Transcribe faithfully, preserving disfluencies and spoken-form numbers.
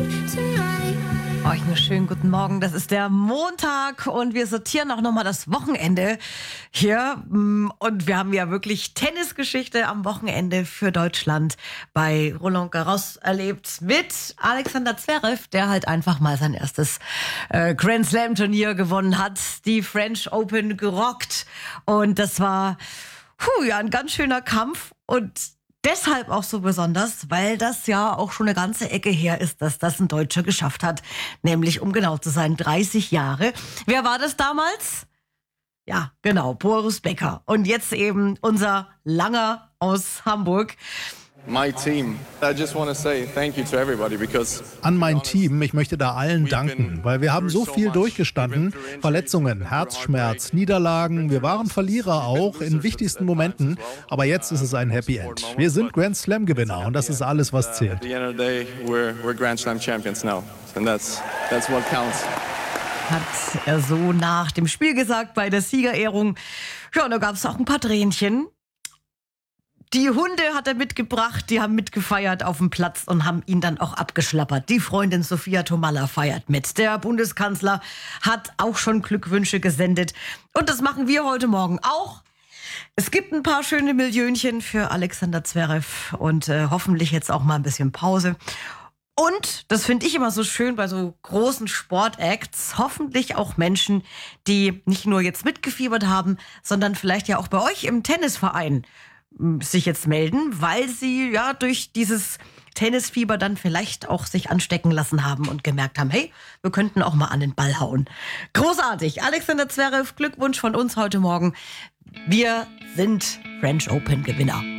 Euch einen schönen guten Morgen. Das ist der Montag und wir sortieren auch nochmal das Wochenende hier. Und wir haben ja wirklich Tennisgeschichte am Wochenende für Deutschland bei Roland Garros erlebt mit Alexander Zverev, der halt einfach mal sein erstes äh, Grand Slam Turnier gewonnen hat. Die French Open gerockt. Und das war puh, ja, ein ganz schöner Kampf und deshalb auch so besonders, weil das ja auch schon eine ganze Ecke her ist, dass das ein Deutscher geschafft hat. Nämlich, um genau zu sein, dreißig Jahre. Wer war das damals? Ja, genau, Boris Becker. Und jetzt eben unser Langer aus Hamburg. My team. I just want to say thank you to everybody because An mein Team, ich möchte da allen danken, weil wir haben so viel durchgestanden. Verletzungen, Herzschmerz, Niederlagen, wir waren Verlierer auch in wichtigsten Momenten, aber jetzt ist es ein Happy End. Wir sind Grand Slam Gewinner und das ist alles, was zählt. at the end of the day we're we're Grand Slam champions now. And that's that's what counts. Hat er so nach dem Spiel gesagt bei der Siegerehrung. Ja, und da gab es auch ein paar Tränchen. Die Hunde hat er mitgebracht, die haben mitgefeiert auf dem Platz und haben ihn dann auch abgeschlappert. Die Freundin Sophia Tomalla feiert mit. Der Bundeskanzler hat auch schon Glückwünsche gesendet. Und das machen wir heute Morgen auch. Es gibt ein paar schöne Millionchen für Alexander Zverev und äh, hoffentlich jetzt auch mal ein bisschen Pause. Und, das finde ich immer so schön bei so großen Sportacts, hoffentlich auch Menschen, die nicht nur jetzt mitgefiebert haben, sondern vielleicht ja auch bei euch im Tennisverein sich jetzt melden, weil sie ja durch dieses Tennisfieber dann vielleicht auch sich anstecken lassen haben und gemerkt haben, hey, wir könnten auch mal an den Ball hauen. Großartig. Alexander Zverev, Glückwunsch von uns heute Morgen. Wir sind French Open Gewinner.